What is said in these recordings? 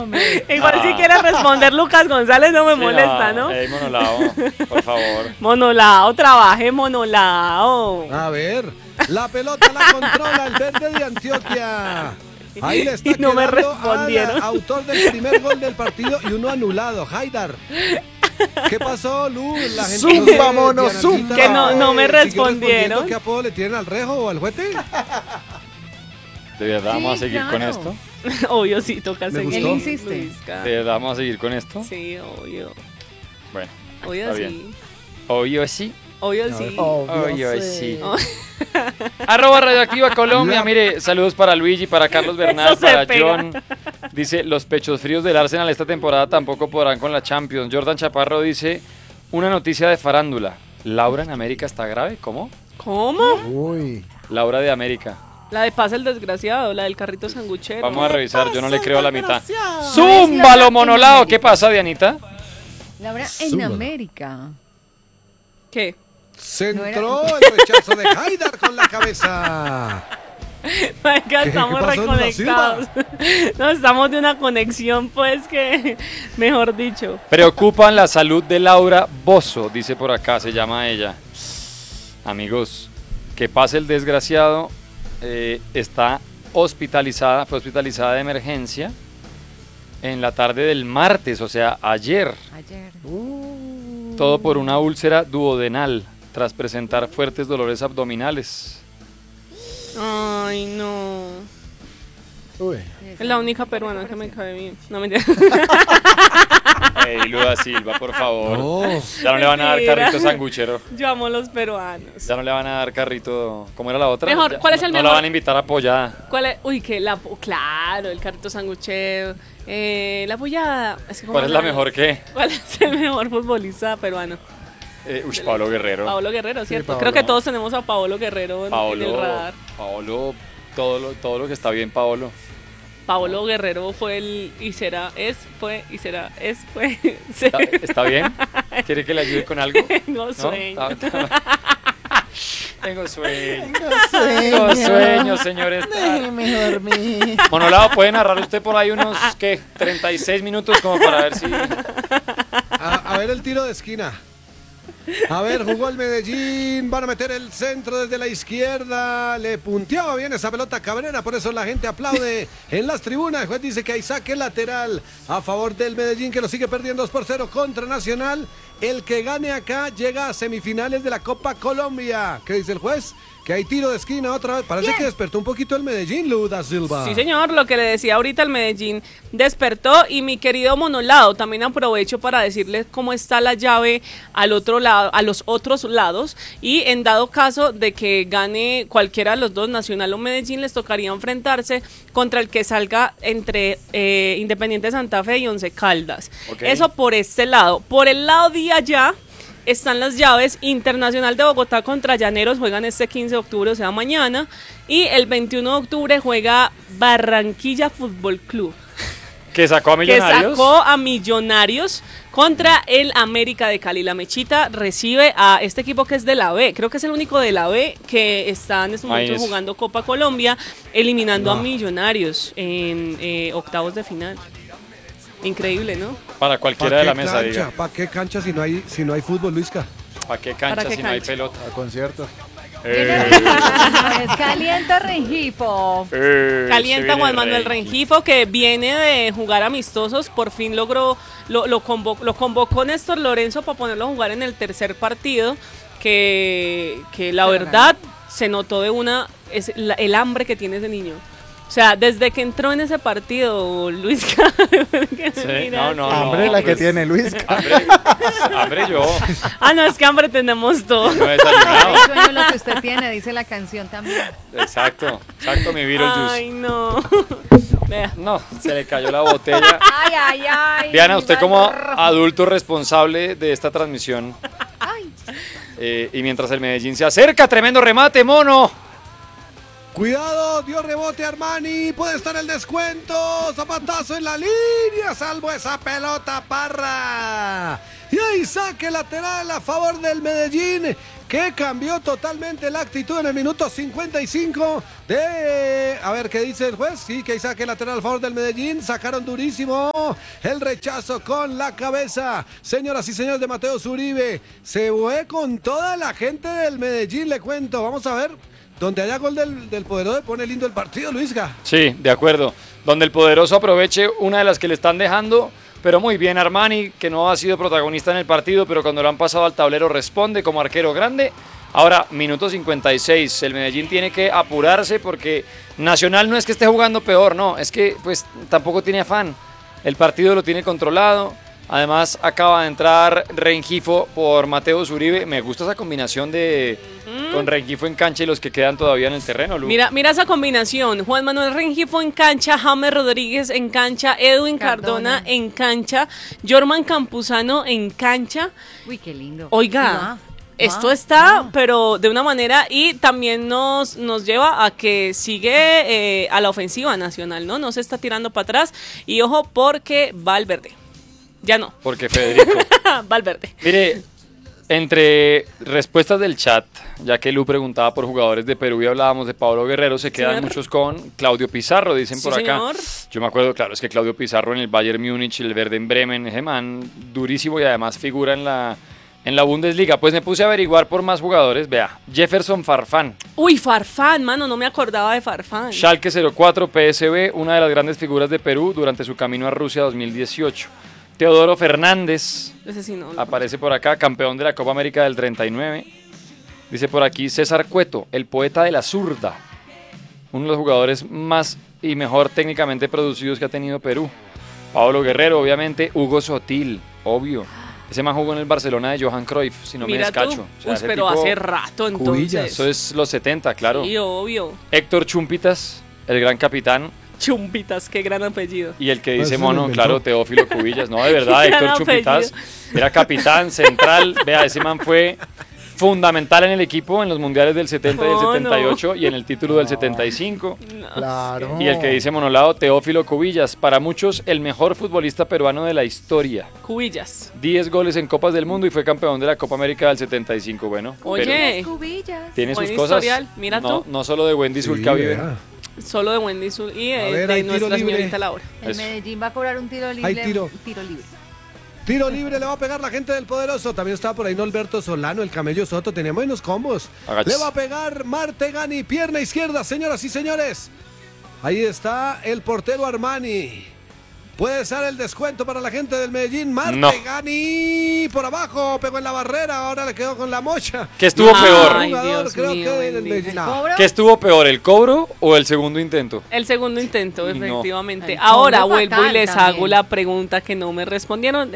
hombre. Igual si quiere responder Lucas González no me molesta, ¿no? Monolao, por favor. Monolao, trabaje Monolao. A ver, la pelota la controla el verde de Antioquia. Ahí le está Y no me quedando respondieron. al autor del primer gol del partido y uno anulado, Haidar. ¿Qué pasó, Lu? La gente Zumba, no sé, mono, Dianacita, zumba. Que no me ¿siguió respondieron. respondiendo? ¿Qué apodo le tienen al Rejo o al Juete? ¿De verdad vamos a seguir con claro. esto? Obvio, sí, toca Me seguir. gustó. Él insiste. Luisca. ¿De verdad vamos a seguir con esto? Sí, obvio. Bueno, Obvio está sí. bien. Obvio sí. Obvio sí. Obvio sí. Arroba Radioactiva Colombia. Mire, saludos para Luigi, para Carlos Bernal, Eso se para pega. John. Dice, los pechos fríos del Arsenal esta temporada tampoco podrán con la Champions. Jordan Chaparro dice, una noticia de farándula. Laura en América está grave. ¿Cómo? ¿Cómo? Uy. Laura de América. La de Pasa el Desgraciado, la del carrito sanguchero. Vamos a revisar, yo no le creo a la mitad. desgraciado. ¡Zúmbalo, monolao! ¿Qué pasa, Dianita? Laura en Súbalo. América. ¿Qué? Centró el rechazo de Haidar con la cabeza. Venga, ¿Qué estamos pasó, Lula reconectados. No, estamos de una conexión, pues, que, mejor dicho. Preocupan la salud de Laura Bozo, dice por acá, se llama ella. Amigos, que pase el desgraciado, está hospitalizada, fue hospitalizada de emergencia en la tarde del martes, o sea, ayer. Ayer. Todo por una úlcera duodenal, tras presentar fuertes dolores abdominales. Ay, no. Uy. Es la única peruana que me cae bien. No me Ey, Luda Silva, por favor. No. Ya no le van a dar Mentira. carrito sanguchero. Yo amo a los peruanos. Ya no le van a dar carrito. ¿Cómo era la otra? Mejor, Ya, ¿cuál es el no mejor? la van a invitar apoyada. ¿Cuál es? Uy, que la... Claro, el carrito sanguchero. La apoyada. ¿Cuál es la mejor que? ¿Cuál es el mejor futbolista peruano? Pablo Guerrero. Paolo Guerrero, ¿cierto? Paolo. Creo que todos tenemos a Paolo Guerrero en el radar. Paolo, todo lo que está bien, Paolo. Paolo Guerrero fue el y será, fue. ¿Está bien? ¿Quiere que le ayude con algo? Tengo ¿No? sueño. Tengo sueño. Tengo Tengo sueño, señores. Déjeme dormir. Monolado, ¿puede narrar usted por ahí unos, qué, 36 minutos como para ver si... A ver el tiro de esquina. A ver, jugó el Medellín, van a meter el centro desde la izquierda, le punteaba bien esa pelota Cabrera, por eso la gente aplaude en las tribunas. El juez dice que hay saque lateral a favor del Medellín, que lo sigue perdiendo 2-0 contra Nacional. El que gane acá llega a semifinales de la Copa Colombia. ¿Qué dice el juez? Que hay tiro de esquina otra vez. Parece que despertó un poquito el Medellín, Luda Silva. Sí, señor, lo que le decía ahorita el Medellín despertó. Y mi querido Monolado, también aprovecho para decirles cómo está la llave al otro lado, a los otros lados. Y en dado caso de que gane cualquiera de los dos, Nacional o Medellín, les tocaría enfrentarse contra el que salga entre Independiente Santa Fe y Once Caldas. Ok. Eso por este lado. Por el lado de allá están las llaves. Internacional de Bogotá contra Llaneros juegan este 15 de octubre, o sea, mañana. Y el 21 de octubre juega Barranquilla Fútbol Club, ¿Que sacó a que Millonarios? sacó a Millonarios contra el América de Cali. La Mechita recibe a este equipo que es de la B. Creo que es el único de la B que está en este momento Imagínese. jugando Copa Colombia, eliminando a Millonarios en octavos de final. Increíble, ¿no? Para cualquiera de la mesa, diga. ¿Para qué cancha si no hay fútbol, Luisca? ¿Para qué cancha ¿Para qué si no hay cancha? pelota? A concierto. Es calienta Rengifo. Calienta Juan Manuel Rengifo, que viene de jugar amistosos, por fin logró, lo convocó Néstor Lorenzo para ponerlo a jugar en el tercer partido, que la verdad se notó de una, el hambre que tiene ese niño. O sea, desde que entró en ese partido, Luis Hambre la que tiene Luis. Hambre yo. Ah, no, es que hambre tenemos todos. No he desayunado. El sueño lo que usted tiene, dice la canción también. Exacto, mi Beetlejuice. Ay, no. Vea. No, se le cayó la botella. Ay, ay, ay. Diana, usted como adulto responsable de esta transmisión, Ay. y mientras el Medellín se acerca, tremendo remate, mono. Cuidado, dio rebote Armani, puede estar el descuento, zapatazo en la línea, salvo esa pelota Parra. Y ahí saque lateral a favor del Medellín, que cambió totalmente la actitud en el minuto 55 de... A ver, ¿qué dice el juez? Sí, que ahí saque lateral a favor del Medellín, sacaron durísimo el rechazo con la cabeza. Señoras y señores de Mateo Zuribe, se fue con toda la gente del Medellín, le cuento, vamos a ver. Donde haya gol del Poderoso pone lindo el partido, Luisga. Sí, de acuerdo. Donde el Poderoso aproveche una de las que le están dejando, pero muy bien Armani, que no ha sido protagonista en el partido, pero cuando lo han pasado al tablero responde como arquero grande. Ahora, minuto 56, el Medellín tiene que apurarse porque Nacional no es que esté jugando peor, no, es que pues tampoco tiene afán. El partido lo tiene controlado. Además, acaba de entrar Rengifo por Mateo Zuribe. Me gusta esa combinación de con Rengifo en cancha y los que quedan todavía en el terreno, Lu. Mira esa combinación. Juan Manuel Rengifo en cancha, James Rodríguez en cancha, Edwin Cardona en cancha, Jorman Campuzano en cancha. Uy, qué lindo. Oiga, Sí, esto está, pero de una manera, y también nos lleva a que sigue a la ofensiva Nacional, ¿no? No se está tirando para atrás. Y ojo, porque Valverde. Ya no. Porque Federico. Valverde. Mire, entre respuestas del chat, ya que Lu preguntaba por jugadores de Perú y hablábamos de Pablo Guerrero, se quedan Señor. muchos con Claudio Pizarro, dicen Sí, por acá. señor. Yo me acuerdo, claro, es que Claudio Pizarro en el Bayern Múnich, el Werder Bremen, ese man durísimo y además figura en la Bundesliga. Pues me puse a averiguar por más jugadores. Vea, Jefferson Farfán, Uy, Farfán, mano, no me acordaba de Farfán. Schalke 04, PSV, una de las grandes figuras de Perú durante su camino a Rusia 2018. Teodoro Fernández, Ese sí no. aparece por acá, campeón de la Copa América del 39. Dice por aquí César Cueto, el poeta de la zurda. Uno de los jugadores más y mejor técnicamente producidos que ha tenido Perú. Pablo Guerrero, obviamente. Hugo Sotil, obvio. Ese man jugó en el Barcelona de Johan Cruyff, si no me Mira descacho. tú. O sea, Uy, ese pero tipo- hace rato entonces. Cubillas. Eso es los 70, claro. Sí, obvio. Héctor Chumpitas, el gran capitán. Chumpitas, qué gran apellido. Y el que Pues dice se lo mono, inventó. claro, Teófilo Cubillas. No, de verdad, Qué Héctor gran Chumpitas era capitán central. Vea, ese man fue fundamental en el equipo en los mundiales del 70 y el ¿Cómo 78 y en el título del 75. Claro. Y el que dice monolado, Teófilo Cubillas. Para muchos, el mejor futbolista peruano de la historia. Cubillas. 10 goles en Copas del Mundo y fue campeón de la Copa América del 75. Bueno, Oye. Perú Cubillas. tiene sus buen cosas. historial, mira no, tú. no solo de Wendy Sí, Zulka vive. vea. Solo de Wendy Zul y A ver, de hay tiro nuestra libre. señorita Laura. El Eso. Medellín va a cobrar un tiro libre. Hay tiro. Tiro libre. Tiro libre le va a pegar la gente del Poderoso. También estaba por ahí Norberto Solano, el Camello Soto. Tenía buenos combos. Agachis. Le va a pegar Martegani, pierna izquierda, señoras y señores. Ahí está el portero Armani. Puede ser el descuento para la gente del Medellín. Martegani por abajo, pegó en la barrera, ahora le quedó con la mocha. ¿Qué estuvo Ay, peor? Jugador, Dios creo mío, que del bendito. Medellín. No. ¿Cobro? ¿Qué estuvo peor, el cobro o el segundo intento? El segundo intento, Y no. efectivamente. El Ahora cobro vuelvo y fatal les también. hago la pregunta que no me respondieron.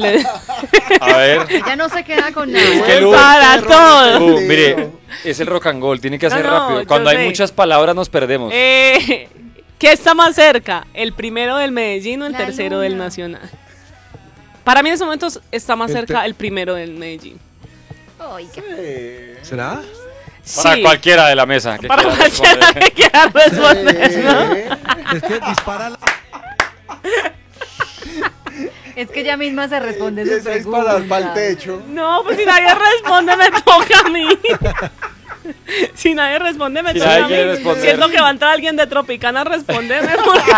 A ver. Ella no se queda con nada. Es que Lu- Para todo. Mire, es el rock and roll, tiene que hacer No, no, rápido. Cuando yo hay sé. muchas palabras nos perdemos. ¿Qué está más cerca? ¿El primero del Medellín o el La tercero del luna. Nacional? Para mí en estos momentos está más El cerca te- el primero del Medellín. Ay, qué- ¿Será? Para Sí, cualquiera de la mesa. Que para quiera cualquiera responder. que quiera responder, ¿no? Es que dispara la... Es que ella misma se responde Y su esa es para pregunta. el pa'l techo. No, pues si nadie responde me toca a mí. Si nadie responde me Si toca nadie a mí. quiere responder. Siento que va a entrar alguien de Tropicana a responderme porque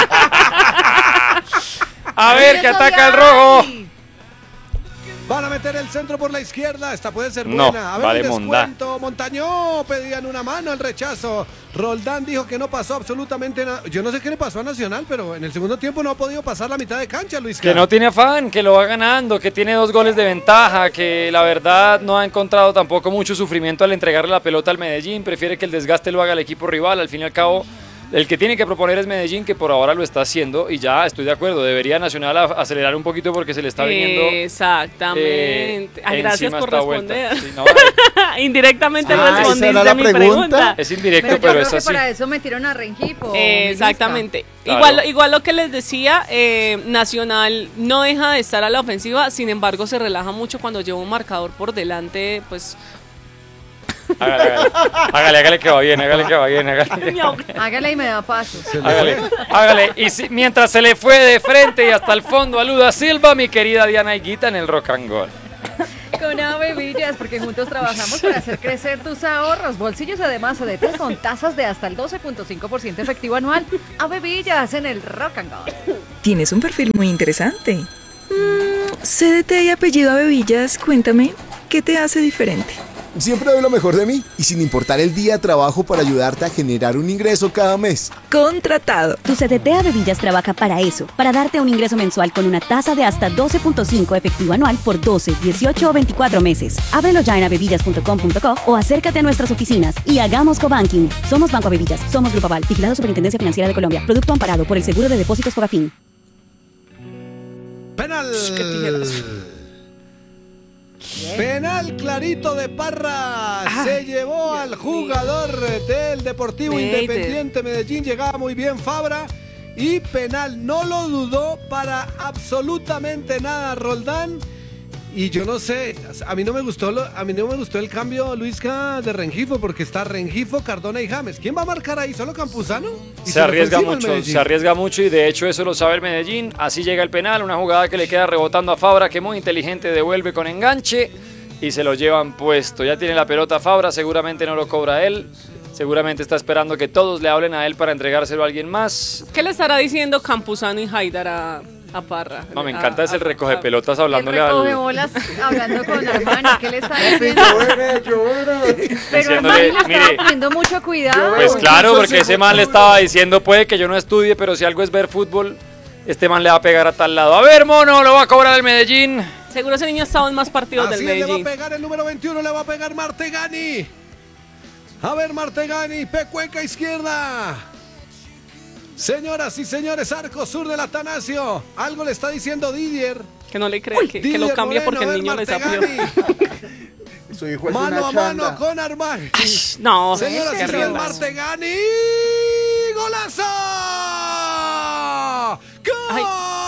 A ver, que Eso ataca el ya rojo. hay. Van a meter el centro por la izquierda. Esta puede ser No, buena. A ver, vale, el Mondá. descuento. Montañó. Pedían una mano al rechazo. Roldán dijo que no pasó absolutamente nada. Yo no sé qué le pasó a Nacional, pero en el segundo tiempo no ha podido pasar la mitad de cancha, Luis. Que no tiene afán, que lo va ganando, que tiene 2 goles de ventaja, que la verdad no ha encontrado tampoco mucho sufrimiento al entregarle la pelota al Medellín, prefiere que el desgaste lo haga el equipo rival, al fin y al cabo el que tiene que proponer es Medellín, que por ahora lo está haciendo y ya estoy de acuerdo, debería Nacional acelerar un poquito porque se le está viniendo Exactamente. Ay, gracias encima por esta vuelta. responder. Sí, no, Indirectamente Ah, esa era respondiste la mi pregunta. pregunta. es indirecto, Pero yo pero creo es que así. para eso metieron a Rengifo. Exactamente. Claro. Igual lo que les decía, Nacional no deja de estar a la ofensiva, sin embargo se relaja mucho cuando lleva un marcador por delante, pues Hágale que va bien, hágale. Hágale y me da paso. Hágale. Y mientras se le fue de frente y hasta el fondo a Luda Silva, mi querida Diana Higuita en el Rock and Roll. Con Avevillas, porque juntos trabajamos para hacer crecer tus ahorros. Bolsillos además de té con tasas de hasta el 12.5% efectivo anual. Avevillas en el Rock and Roll. Tienes un perfil muy interesante. CDT y apellido Avevillas, cuéntame, ¿qué te hace diferente? Siempre doy lo mejor de mí y sin importar el día trabajo para ayudarte a generar un ingreso cada mes. Contratado. Tu CDT Avevillas trabaja para eso, para darte un ingreso mensual con una tasa de hasta 12.5 efectivo anual por 12, 18 o 24 meses. Ábrelo ya en avevillas.com.co o acércate a nuestras oficinas y hagamos cobanking. Somos Banco Avevillas, somos Grupo Aval, vigilado Superintendencia Financiera de Colombia. Producto amparado por el Seguro de Depósitos Fogafín. Penal. Qué tijeras. Penal clarito de Parra. Se llevó al jugador del Deportivo Medellín. Independiente Medellín. Llegaba muy bien Fabra. Y penal, no lo dudó para absolutamente nada Roldán. Y yo no sé, a mí no me gustó el cambio, Luisca, de Rengifo, porque está Rengifo, Cardona y James. ¿Quién va a marcar ahí? ¿Solo Campuzano? Se arriesga mucho y de hecho eso lo sabe el Medellín. Así llega el penal, una jugada que le queda rebotando a Fabra, que muy inteligente devuelve con enganche y se lo llevan puesto. Ya tiene la pelota Fabra, seguramente no lo cobra él. Seguramente está esperando que todos le hablen a él para entregárselo a alguien más. ¿Qué le estará diciendo Campuzano y Haidar a Parra? No, me encanta ese recoge pelotas hablándole El recoge al... bolas hablando con Armani. ¿Qué le está diciendo? Pero Diciéndole, Armani le mire, estaba poniendo mucho cuidado. Pues claro, porque ese man le estaba diciendo, puede que yo no estudie, pero si algo es ver fútbol, este man le va a pegar a tal lado. A ver, mono, lo va a cobrar el Medellín. Seguro ese niño estaba en más partidos Así del le va Medellín. a pegar el número 21, le va a pegar Martegani. A ver, Martegani, Pecueca izquierda. Señoras y señores, arco sur del Atanasio. Algo le está diciendo Didier. Que no le cree, que lo cambie Moreno, porque a el ver, niño le sapió. Martegani. Su hijo es Mano una a mano chanda. con Armani. No, Señoras y qué señores, riendas. Martegani. ¡Golazo! ¡Gol!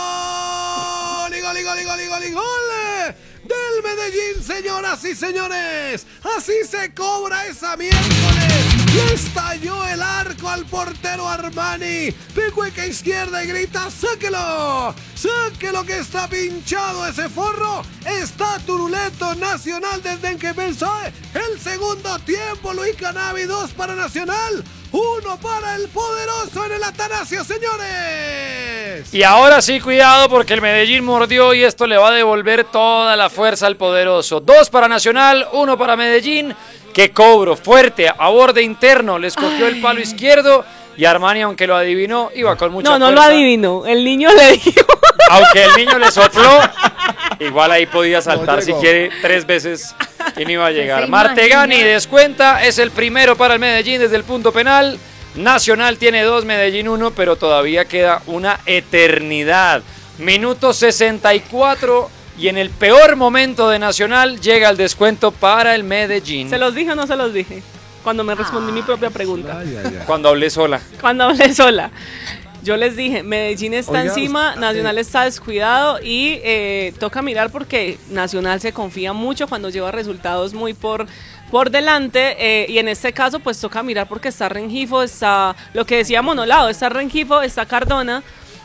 ¡Gol! Del Medellín, señoras y señores. Así se cobra esa miércoles. Le estalló el arco al portero Armani. Pecueca izquierda y grita: ¡sáquelo! ¡Sáquelo que está pinchado ese forro! Está turuleto Nacional desde que pensó el segundo tiempo. Luis Canavi, 2 para Nacional. 1 para el poderoso en el Atanasio, señores. Y ahora sí, cuidado, porque el Medellín mordió y esto le va a devolver toda la fuerza al poderoso. 2 para Nacional, 1 para Medellín. ¡Qué cobro! Fuerte, a borde interno, le escogió el palo izquierdo y Armani, aunque lo adivinó, iba con mucha fuerza. No lo adivinó, el niño le dijo. Aunque el niño le sopló, igual ahí podía saltar si quiere 3 veces y no iba a llegar. Se Martegani imagina. descuenta, es el primero para el Medellín desde el punto penal. Nacional tiene 2, Medellín 1, pero todavía queda una eternidad. Minuto 64 y en el peor momento de Nacional llega el descuento para el Medellín. ¿Se los dije o no se los dije? Cuando me respondí mi propia pregunta. Cuando hablé sola. Cuando hablé sola. Yo les dije, Medellín está Oiga, encima, Nacional está descuidado y toca mirar porque Nacional se confía mucho cuando lleva resultados muy por delante y en este caso pues toca mirar porque está Rengifo, está lo que decía Monolado, está Rengifo, está Cardona,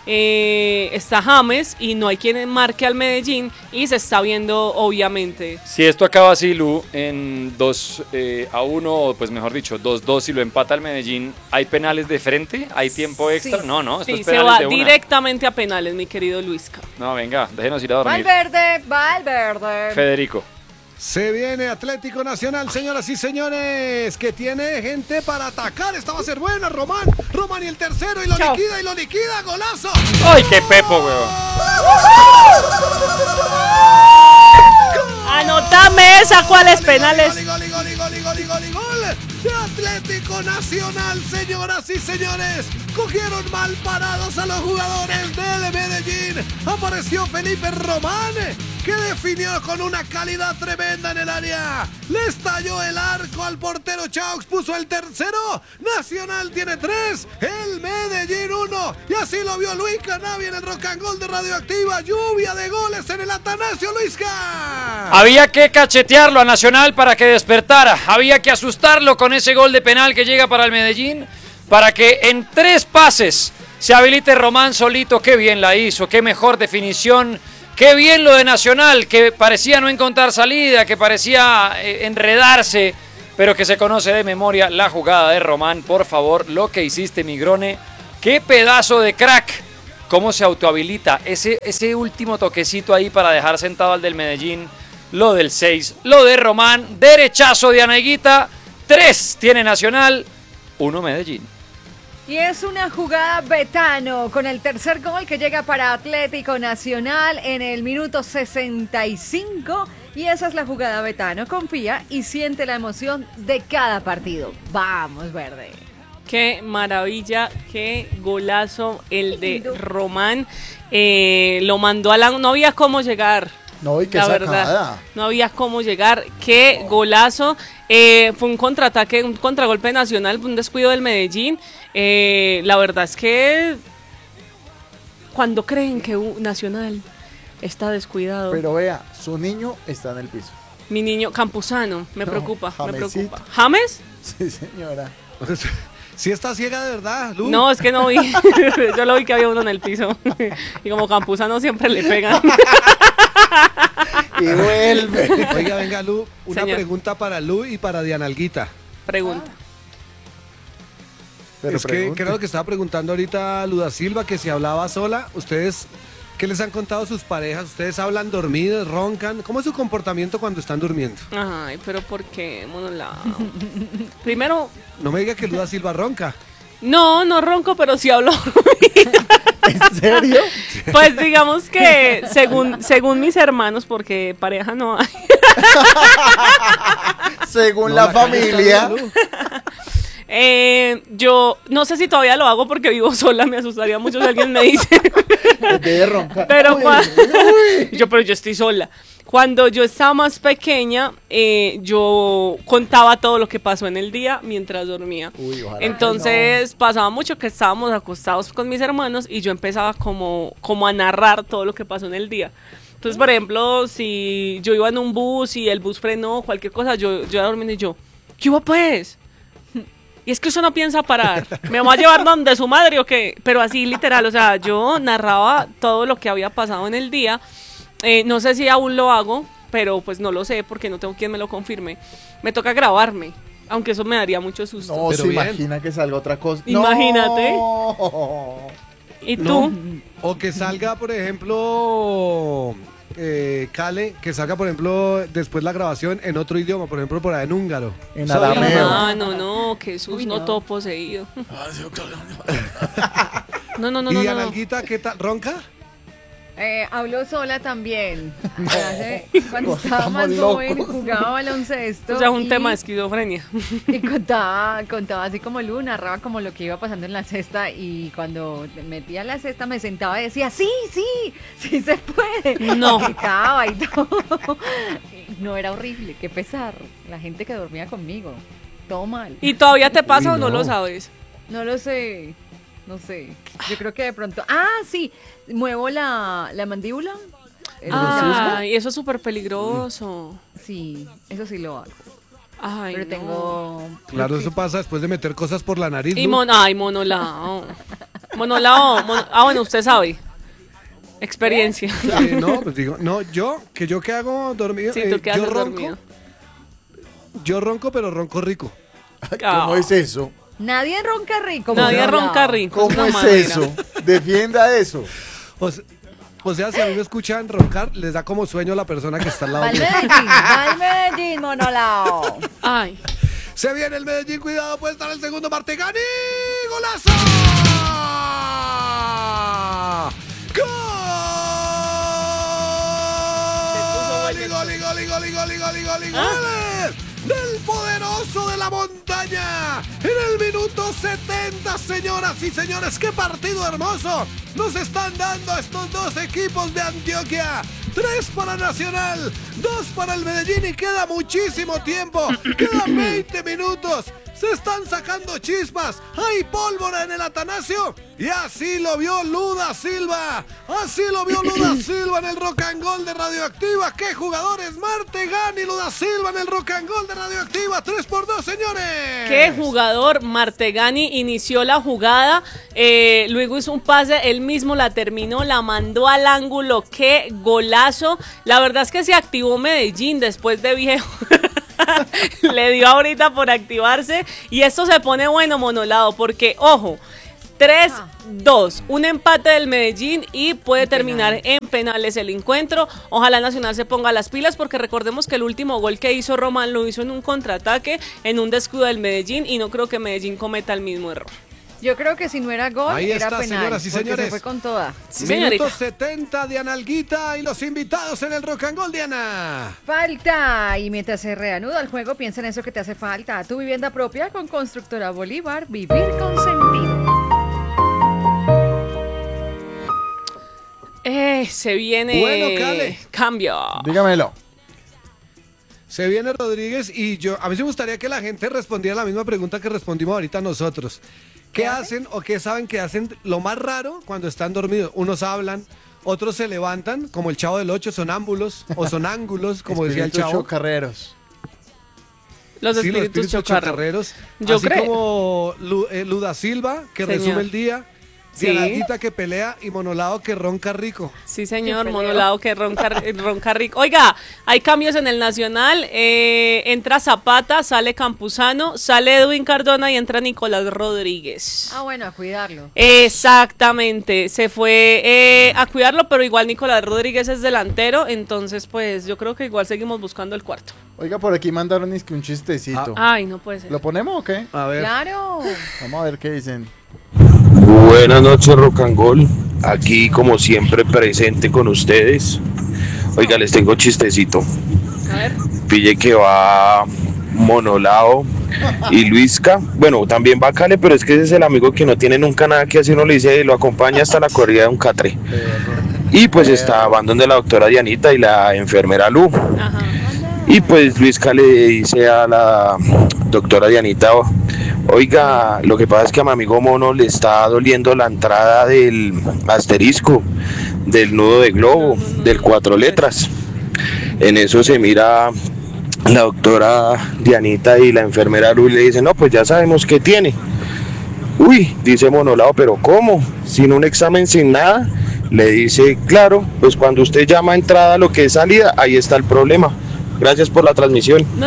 está James y no hay quien marque al Medellín y se está viendo obviamente. Si esto acaba así, Lu, en 2-1, o pues mejor dicho, 2-2 y lo empata el Medellín, ¿hay penales de frente? ¿Hay tiempo extra? Sí. No, esto Sí, es se penales va de una. directamente a penales, mi querido Luisca. No, venga, déjenos ir a dormir. Valverde. Federico. Se viene Atlético Nacional, señoras y señores, que tiene gente para atacar. Esta va a ser buena, Román y el tercero y lo Chao. liquida, golazo. ¡Ay, qué pepo, weón! Anótame esa, ¿cuáles penales? Gol de Atlético Nacional, señoras y señores. Cogieron mal parados a los jugadores del Medellín. Apareció Felipe Román que definió con una calidad tremenda en el área. Le estalló el arco al portero Chaux, puso el tercero. Nacional tiene 3, el Medellín 1. Y así lo vio Luis Canavi en el Rock and Roll de Radioactiva. Lluvia de goles en el Atanasio Luisca. Había que cachetearlo a Nacional para que despertara. Había que asustarlo con ese gol de penal que llega para el Medellín, para que en 3 pases se habilite Román solito. Qué bien la hizo, qué mejor definición. Qué bien lo de Nacional, que parecía no encontrar salida, que parecía enredarse, pero que se conoce de memoria la jugada de Román. Por favor, lo que hiciste, Migrone. Qué pedazo de crack. Cómo se autohabilita ese último toquecito ahí para dejar sentado al del Medellín. Lo del 6, lo de Román, derechazo de Aneguita. 3 tiene Nacional, 1 Medellín. Y es una jugada Betano con el tercer gol que llega para Atlético Nacional en el minuto 65. Y esa es la jugada Betano. Confía y siente la emoción de cada partido. Vamos, verde. Qué maravilla, qué golazo el de Román. Lo mandó a la... No había cómo llegar. No, y qué la sacada. verdad, no había cómo llegar. Qué golazo. Fue un contraataque, un contragolpe Nacional, un descuido del Medellín. La verdad es que cuando creen que Nacional está descuidado. Pero vea, su niño está en el piso. Mi niño Campuzano, me No, preocupa, me Jamesito. preocupa. ¿James? Sí, señora. Si está ciega de verdad, Lu. No, es que no vi. Yo lo vi que había uno en el piso. Y como Campuzano siempre le pegan. Y vuelve. Oiga, venga, Lu, una Señor. pregunta para Lu y para Dianalguita. Pregunta. Pero es que pregunte. creo que estaba preguntando ahorita Luda Silva que si hablaba sola, ustedes, ¿qué les han contado sus parejas? ¿Ustedes hablan dormidos, roncan? ¿Cómo es su comportamiento cuando están durmiendo? Ay, pero ¿por qué, monolao? Primero, No me diga que Luda Silva ronca. no ronco, pero sí hablo. ¿En serio? Pues digamos que según mis hermanos, porque pareja no hay. Según No, la calle está familia. dura, Lu. Yo no sé si todavía lo hago porque vivo sola, me asustaría mucho si alguien me dice. Debe roncar. Pero, Uy, pero yo estoy sola. Cuando yo estaba más pequeña, yo contaba todo lo que pasó en el día mientras dormía. Uy, ojalá Entonces pasaba mucho que estábamos acostados con mis hermanos y yo empezaba como a narrar todo lo que pasó en el día. Entonces, por ejemplo, si yo iba en un bus y el bus frenó, cualquier cosa, yo iba durmiendo y yo, ¿qué hubo pues? Y es que usted no piensa parar. ¿Me va a llevar donde su madre o qué? Pero así literal, o sea, yo narraba todo lo que había pasado en el día. No sé si aún lo hago, pero pues no lo sé porque no tengo quien me lo confirme. Me toca grabarme, aunque eso me daría mucho susto. No, Pero se bien. imagina que salga otra cosa. Imagínate. No. ¿Y tú? No. O que salga, por ejemplo, Cale, que salga, por ejemplo, después la grabación en otro idioma, por ejemplo, por ahí en húngaro. En arameo. Ah, no, que sus Uy, no no. todo poseído. No. ¿Y Dianalguita qué tal? ¿Ronca? Hablo sola también. Cuando Estamos estaba más locos. joven jugaba baloncesto. Esto ya es un y- tema de esquizofrenia. Y contaba así como Lu, narraba como lo que iba pasando en la cesta y cuando metía la cesta me sentaba y decía, sí se puede. No. Gritaba y todo. No, era horrible, qué pesar. La gente que dormía conmigo, todo mal. ¿Y todavía te pasa Uy, o no no. lo sabes? No lo sé, no sé. Yo creo que de pronto... sí, muevo la mandíbula. ¿Eso se llama? Ay, eso es súper peligroso. Sí, eso sí lo hago. Ay, Pero no. tengo... Claro, eso pasa después de meter cosas por la nariz. Y Lu. ay, monolao. Bueno, usted sabe. Experiencia. No, pues digo, no, yo qué hago dormido. Sí, tú qué yo haces ronco. dormido. Yo ronco, pero ronco rico. ¿Cómo es eso? Nadie ronca rico. Nadie monolao. ronca rico. ¿Cómo una es manera. eso? Defienda eso. O sea, si a mí me escuchan roncar, les da como sueño a la persona que está al lado Va al mío. Medellín, monolao. Ay, Se viene el Medellín, cuidado, puede estar el segundo Martegani. ¡Golazo! ¡Gol! ¡Goles! Del poderoso de la montaña. En el minuto 70, señoras y señores. ¡Qué partido hermoso nos están dando estos dos equipos de Antioquia! 3 para Nacional, 2 para el Medellín y queda muchísimo tiempo. Quedan 20 minutos. Se están sacando chispas. Hay pólvora en el Atanasio. Y así lo vio Luda Silva. Así lo vio Luda Silva en el Rock and Roll de Radioactiva. ¡Qué jugadores! Martegani y Luda Silva en el Rock and Roll de Radioactiva. 3-2, señores. ¡Qué jugador! Martegani inició la jugada. Luego hizo un pase. Él mismo la terminó. La mandó al ángulo. ¡Qué golazo! La verdad es que se activó Medellín después de viejo. Le dio ahorita por activarse y esto se pone bueno, Monolado, porque ojo, 3-2, un empate del Medellín y puede terminar en penales el encuentro. Ojalá Nacional se ponga las pilas porque recordemos que el último gol que hizo Román lo hizo en un contraataque, en un descuido del Medellín y no creo que Medellín cometa el mismo error. Yo creo que si no era gol, ahí era está, penal. señoras y señores. Se fue con toda. Sí, Minuto 70 de Analguita y los invitados en el Rock and Roll, Diana. Falta. Y mientras se reanuda el juego, piensa en eso que te hace falta. Tu vivienda propia con Constructora Bolívar. Vivir con sentido. Se viene Bueno, Cale. Cambio. Dígamelo. Se viene Rodríguez y a mí me gustaría que la gente respondiera la misma pregunta que respondimos ahorita nosotros. ¿Qué hacen o qué saben que hacen lo más raro cuando están dormidos? Unos hablan, otros se levantan, como el Chavo del 8, sonámbulos o sonángulos, como decía el Chavo. Chocarreros. Los Sí, espíritus chocarreros. Yo Yo así creo. como Luda Silva, que Señor. resume el día. Sí. Dianalguita que pelea y Monolado que ronca rico. Sí, señor, Qué Monolado que ronca rico. Oiga, hay cambios en el Nacional. Entra Zapata, sale Campuzano, sale Edwin Cardona y entra Nicolás Rodríguez. Ah, bueno, a cuidarlo. Exactamente, se fue a cuidarlo, pero igual Nicolás Rodríguez es delantero, entonces pues yo creo que igual seguimos buscando el cuarto. Oiga, por aquí mandaron es que un chistecito. Ay, no puede ser. ¿Lo ponemos o qué? A ver. Claro. Vamos a ver qué dicen. Buenas noches, Rock and Roll. Aquí, como siempre, presente con ustedes. Oiga, les tengo chistecito. A ver. Pille que va Monolao y Luisca. Bueno, también va Cale, pero es que ese es el amigo que no tiene nunca nada que hacer. Uno le dice, lo acompaña hasta la corrida de un catre. Y pues van donde la doctora Dianita y la enfermera Lu. Ajá. Y pues Luisca le dice a la doctora Dianita, oiga, lo que pasa es que a mi amigo Mono le está doliendo la entrada del asterisco, del nudo de globo, del 4 letras. En eso se mira la doctora Dianita y la enfermera Lu y le dice, no, pues ya sabemos qué tiene. Uy, dice Monolao, pero ¿cómo? ¿Sin un examen, sin nada? Le dice, claro, pues cuando usted llama entrada lo que es salida, ahí está el problema. Gracias por la transmisión. No.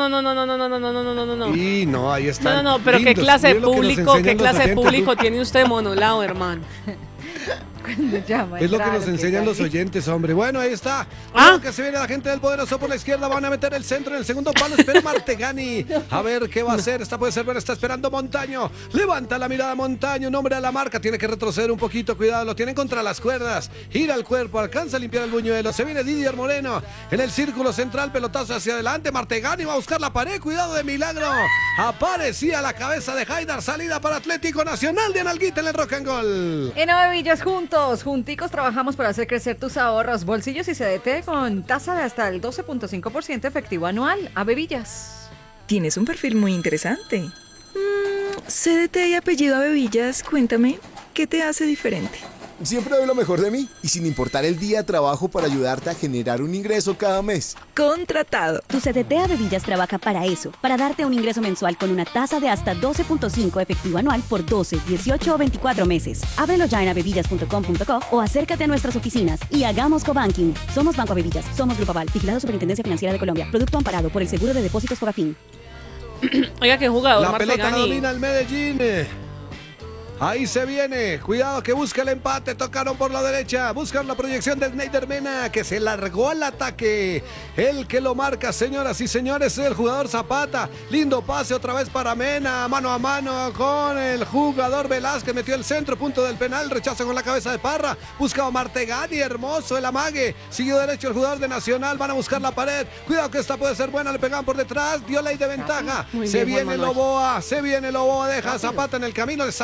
Y no, ahí está. No, pero qué clase de público tiene usted, Monolao, hermano. Cuando llama, Es lo que claro nos enseñan los oyentes, hombre. Bueno, ahí está. Que se viene la gente del poderoso por la izquierda. Van a meter el centro en el segundo palo. Espera Martegani. A ver qué va a hacer. Esta puede ser buena. Está esperando Montaño. Levanta la mirada Montaño. Nombre a la marca. Tiene que retroceder un poquito. Cuidado. Lo tienen contra las cuerdas. Gira el cuerpo. Alcanza a limpiar el buñuelo. Se viene Didier Moreno. En el círculo central. Pelotazo hacia adelante. Martegani va a buscar la pared. Cuidado de milagro. Aparecía la cabeza de Haidar. Salida para Atlético Nacional de Analguita en el Rock and Roll. En Bevillas junticos trabajamos para hacer crecer tus ahorros, bolsillos y CDT con tasa de hasta el 12.5% efectivo anual. A Bevillas. Tienes un perfil muy interesante. CDT y apellido Bevillas, cuéntame, ¿qué te hace diferente? Siempre doy lo mejor de mí y sin importar el día trabajo para ayudarte a generar un ingreso cada mes. Contratado. Tu CDT Bevillas trabaja para eso, para darte un ingreso mensual con una tasa de hasta 12.5 efectivo anual por 12, 18 o 24 meses. Ábrelo ya en abevillas.com.co o acércate a nuestras oficinas y hagamos cobanking. Somos Banco Bevillas, somos Grupo Aval, vigilado Superintendencia Financiera de Colombia, producto amparado por el Seguro de Depósitos Fogafín. Oiga, qué jugador, La pelota la Martegani. domina el Medellín. Ahí se viene. Cuidado que busca el empate. Tocaron por la derecha. Buscan la proyección de Neider Mena, que se largó al ataque. El que lo marca, señoras y señores, es el jugador Zapata. Lindo pase otra vez para Mena. Mano a mano con el jugador Velázquez. Metió el centro, punto del penal. Rechazo con la cabeza de Parra. Buscaba Martegani. Hermoso el amague. Siguió derecho el jugador de Nacional. Van a buscar la pared. Cuidado que esta puede ser buena. Le pegan por detrás. Dio ley de ventaja. Muy Se bien, viene Juan Manuel. Loboa. Se viene Loboa. Deja a Zapata en el camino. Le sacó el buñuelo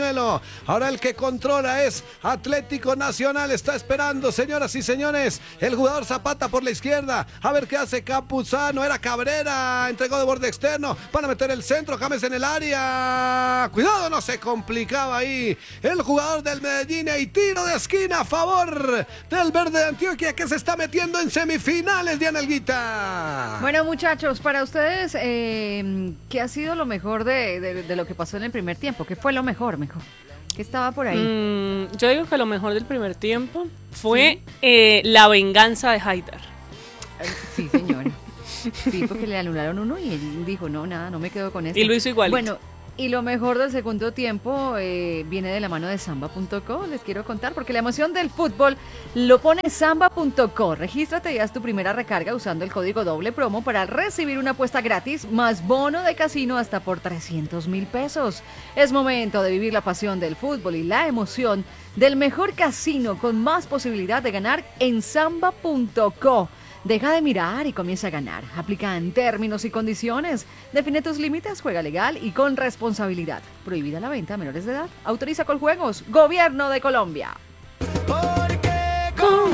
pañuelo. Ahora el que controla es Atlético Nacional. Está esperando, señoras y señores, el jugador Zapata por la izquierda. A ver qué hace Campuzano. Era Cabrera. Entregó de borde externo. Van a meter el centro. James en el área. Cuidado, no se complicaba ahí el jugador del Medellín. Y tiro de esquina a favor del Verde de Antioquia, que se está metiendo en semifinales, Diana Alguita. Bueno, muchachos, para ustedes, ¿qué ha sido lo mejor de lo que pasó en el primer tiempo? ¿Qué fue lo mejor? ¿Qué estaba por ahí? Yo digo que lo mejor del primer tiempo fue la venganza de Haidar. Sí, señora. Sí, porque le anularon uno y él dijo, no, nada, no me quedo con esto. Y lo hizo igualito. Bueno, y lo mejor del segundo tiempo viene de la mano de Samba.co, les quiero contar, porque la emoción del fútbol lo pone Samba.co. Regístrate y haz tu primera recarga usando el código doble promo para recibir una apuesta gratis más bono de casino hasta por 300,000 pesos. Es momento de vivir la pasión del fútbol y la emoción del mejor casino con más posibilidad de ganar en Samba.co. Deja de mirar y comienza a ganar. Aplica en términos y condiciones. Define tus límites, juega legal y con responsabilidad. Prohibida la venta a menores de edad. Autoriza Coljuegos. Gobierno de Colombia. Porque con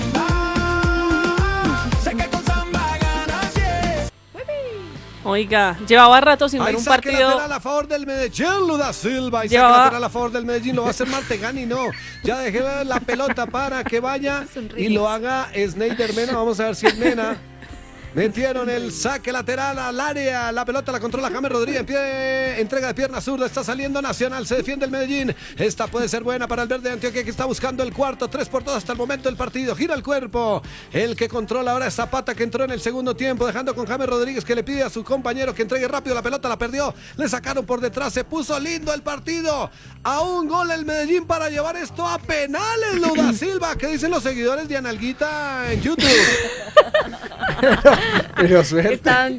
Samba, sé que con Samba ganas, yes. Oiga, llevaba rato sin ver Ahí un saque partido. lateral a favor del Medellín, Luda Silva. Y saque Llevaba- lateral a favor del Medellín, lo va a hacer Martegani, no. Ya dejé la pelota para que vaya y lo haga Snyder Mena. Vamos a ver si es Mena. Metieron el saque lateral al área. La pelota la controla James Rodríguez. En pie, entrega de pierna zurda. Está saliendo Nacional. Se defiende el Medellín. Esta puede ser buena para el Verde de Antioquia, que está buscando el cuarto. 3-2 hasta el momento del partido. Gira el cuerpo. El que controla ahora es Zapata, que entró en el segundo tiempo, dejando con James Rodríguez, que le pide a su compañero que entregue rápido la pelota. La perdió. Le sacaron por detrás. Se puso lindo el partido. A un gol el Medellín para llevar esto a penales. Luda Silva. ¿Qué dicen los seguidores de Analguita en YouTube? Pero suerte.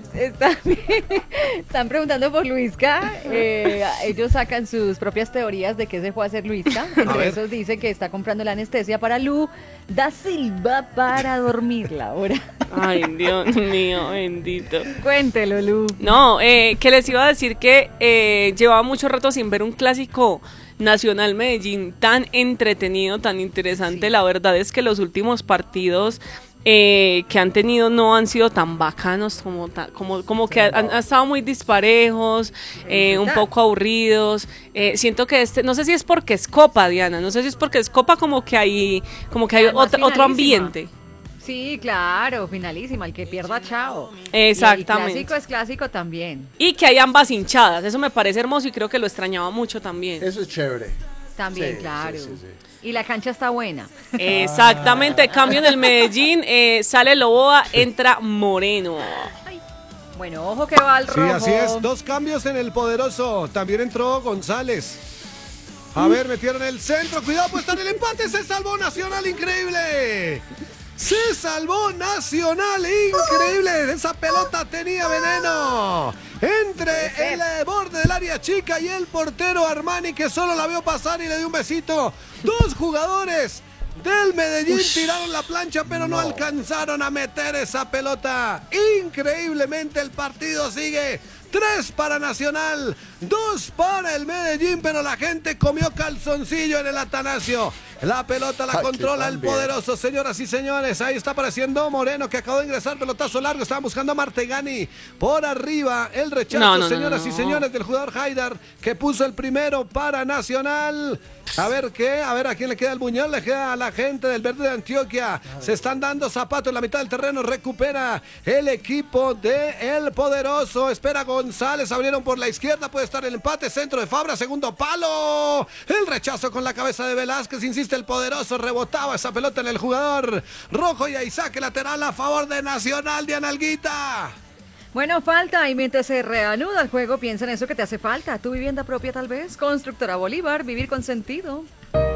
Están preguntando por Luisca. Ellos sacan sus propias teorías de qué se fue a hacer Luisca. Entre ver. esos dice que está comprando la anestesia para Lu da Silva para dormirla ahora. Ay, Dios mío, bendito. Cuéntelo, Lu. No, que les iba a decir que llevaba mucho rato sin ver un clásico Nacional Medellín tan entretenido, tan interesante. Sí. La verdad es que los últimos partidos que han tenido no han sido tan bacanos como que han estado muy disparejos, un poco aburridos. Siento que no sé si es porque es Copa, Diana, no sé si es porque es Copa, como que hay Además, otro finalísima. ambiente. Sí, claro, finalísima, el que pierda, chao. Exactamente. Y el clásico es clásico también. Y que hay ambas hinchadas, eso me parece hermoso y creo que lo extrañaba mucho también. Eso es chévere. También, Sí, claro. sí, sí, sí. Y la cancha está buena. Exactamente, cambio en el Medellín, sale Loboa, entra Moreno. Bueno, ojo que va al Sí, rojo. así es. 2 cambios en el poderoso. También entró González. A ver, metieron el centro. Cuidado, pues está en el empate. Se salvó Nacional, increíble. Se salvó Nacional, increíble. Esa pelota tenía veneno. Entre el borde del área chica y el portero Armani, que solo la vio pasar y le dio un besito. 2 jugadores del Medellín tiraron la plancha, pero no alcanzaron a meter esa pelota. Increíblemente el partido sigue. 3 para Nacional, 2 para el Medellín, pero la gente comió calzoncillo en el Atanasio. La pelota la controla el poderoso, señoras y señores. Ahí está apareciendo Moreno, que acabó de ingresar, pelotazo largo. Estaban buscando a Martegani por arriba. El rechazo, señoras y señores, del jugador Haidar, que puso el primero para Nacional. A ver a quién le queda el buñol, le queda a la gente del Verde de Antioquia. Se están dando zapatos en la mitad del terreno, recupera el equipo de El Poderoso. Espera González, abrieron por la izquierda, puede estar el empate, centro de Fabra, segundo palo. El rechazo con la cabeza de Velázquez, insiste el Poderoso, rebotaba esa pelota en el jugador rojo y ahí saque lateral a favor de Nacional, de Analguita. Bueno, falta, y mientras se reanuda el juego, piensa en eso que te hace falta. Tu vivienda propia, tal vez. Constructora Bolívar, vivir con sentido.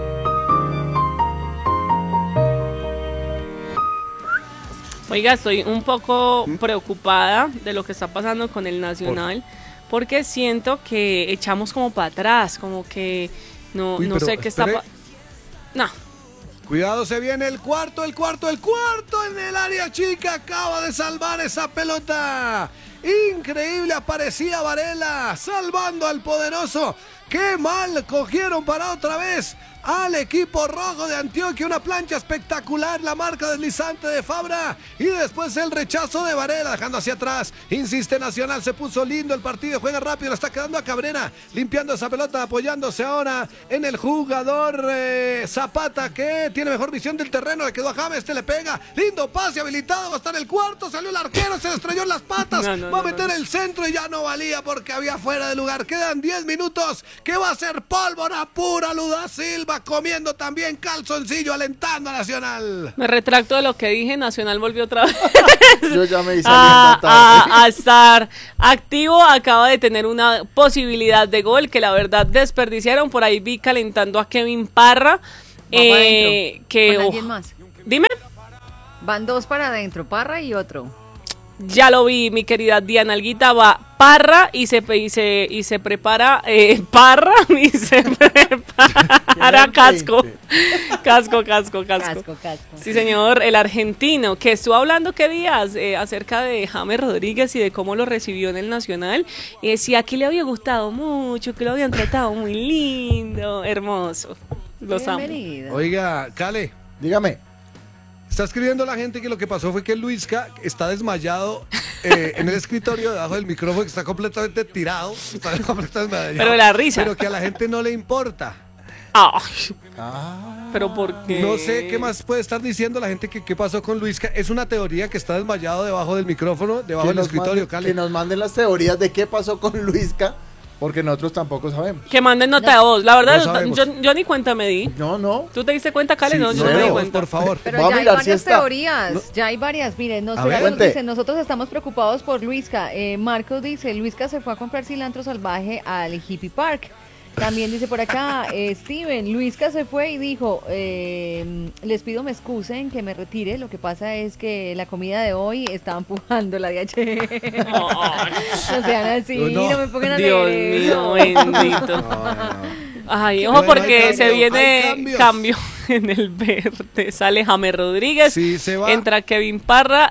Oiga, estoy un poco preocupada de lo que está pasando con el Nacional, porque siento que echamos como para atrás, como que no sé qué está pasando. No. Cuidado, se viene el cuarto en el área chica, acaba de salvar esa pelota. Increíble, aparecía Varela salvando al Poderoso. ¡Qué mal cogieron para otra vez al equipo rojo de Antioquia! Una plancha espectacular, la marca deslizante de Fabra y después el rechazo de Varela dejando hacia atrás. Insiste Nacional, se puso lindo el partido, juega rápido, le está quedando a Cabrera, limpiando esa pelota, apoyándose ahora en el jugador Zapata, que tiene mejor visión del terreno, le quedó a James, le pega, lindo pase habilitado, va a estar el cuarto, salió el arquero, se le estrelló en las patas, va a meter el centro y ya no valía porque había fuera de lugar. Quedan 10 minutos, que va a ser pólvora pura. Luda Silva comiendo también calzoncillo, alentando a Nacional. Me retracto de lo que dije, Nacional volvió otra vez. Yo ya me hice a estar activo. Acaba de tener una posibilidad de gol que la verdad desperdiciaron. Por ahí vi calentando a Kevin Parra. Que ¿con alguien más? Dime. Van 2 para adentro, Parra y otro. Ya lo vi, mi querida Diana Alguita, va Parra y se prepara Parra y se prepara Casco. Sí, señor, el argentino que estuvo hablando qué días acerca de James Rodríguez y de cómo lo recibió en el Nacional y decía que le había gustado mucho, que lo habían tratado muy lindo, hermoso. Los amo. Oiga, Cale, dígame. Está escribiendo la gente que lo que pasó fue que Luisca está desmayado en el escritorio debajo del micrófono, que está completamente tirado. Está completamente desmayado. Pero la risa. Pero que a la gente no le importa. Pero ¿por qué? No sé qué más puede estar diciendo la gente que qué pasó con Luisca. Es una teoría que está desmayado debajo del micrófono, debajo del escritorio, Cale. Que nos manden las teorías de qué pasó con Luisca, porque nosotros tampoco sabemos. Que manden nota de voz. La verdad, No yo ni cuenta me di. No. ¿Tú te diste cuenta, Cale? Sí, no, yo no me di cuenta. por favor. Pero ya hay varias teorías, ya hay varias. Miren, dice, nosotros estamos preocupados por Luisca. Marcos dice, Luisca se fue a comprar cilantro salvaje al Hippie Park. También dice por acá, Steven, Luisca se fue y dijo, les pido me excusen que me retire, lo que pasa es que la comida de hoy está empujando la DH. No sean así, no me pongan a Dios leer mío, eso. bendito. Ay, ojo, porque se viene cambio en el verde. Sale James Rodríguez, sí, se va. Entra Kevin Parra,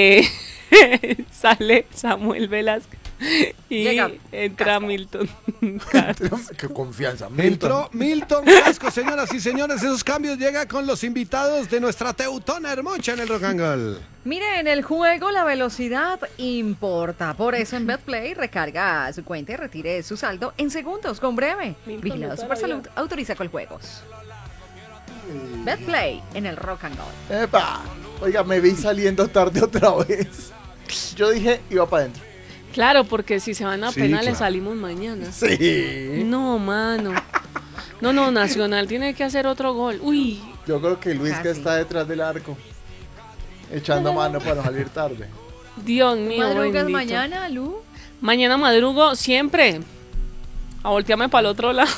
sale Samuel Velázquez y entra Milton Casco. Qué confianza, Entró Milton Casco, señoras y señores. Esos cambios llegan con los invitados de nuestra Teutona Hermosa en el Rock and Roll. Mire, en el juego la velocidad importa. Por eso en BetPlay recarga su cuenta y retire su saldo en segundos con breve. Vigilado Supersalud, autoriza con juegos. BetPlay en el Rock and Roll. ¡Epa! Oiga, me vi saliendo tarde otra vez. Yo dije, iba para adentro. Claro, porque si se van a penales claro. salimos mañana. Sí. No, mano. No, Nacional tiene que hacer otro gol. Uy. Yo creo que Luisca está detrás del arco, echando mano para no salir tarde. Dios mío, ¿Madrugas bendito. mañana, Lu? Mañana madrugo siempre. A voltearme para el otro lado.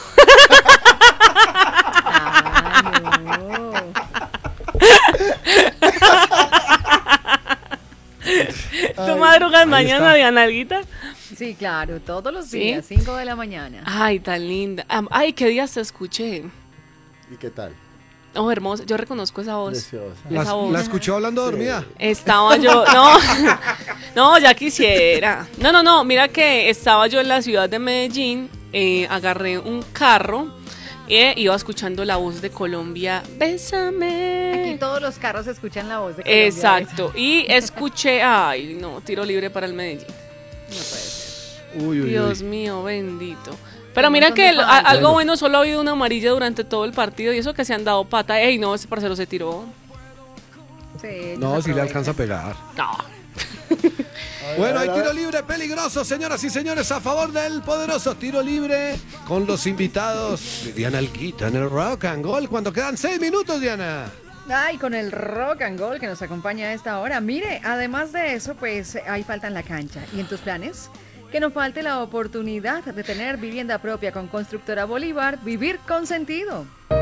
¿Tú madrugas mañana, Diana Alguita? Sí, claro, todos los ¿Sí? días, 5 de la mañana. Ay, tan linda. Ay, qué días te escuché. ¿Y qué tal? Oh, hermosa. Yo reconozco esa voz. Preciosa. Esa voz. ¿La escuchó hablando dormida? Estaba yo, no, ya quisiera. No, mira que estaba yo en la ciudad de Medellín, agarré un carro e iba escuchando la voz de Colombia, bésame. Aquí todos los carros escuchan la voz de Colombia. Exacto, y escuché, ay, no, tiro libre para el Medellín. No puede ser. Uy, Dios mío, bendito. Pero mira que algo bueno, solo ha habido una amarilla durante todo el partido y eso que se han dado pata. Ey, no, ese parcero se tiró. Sí, No, si le alcanza a pegar. No. Bueno, hay tiro libre peligroso, señoras y señores, a favor del poderoso tiro libre con los invitados de Diana Alguita en el Rock and Roll cuando quedan 6 minutos, Diana. Ay, con el Rock and Roll que nos acompaña a esta hora. Mire, además de eso, pues ahí falta en la cancha. ¿Y en tus planes? Que no falte la oportunidad de tener vivienda propia con Constructora Bolívar, vivir con sentido.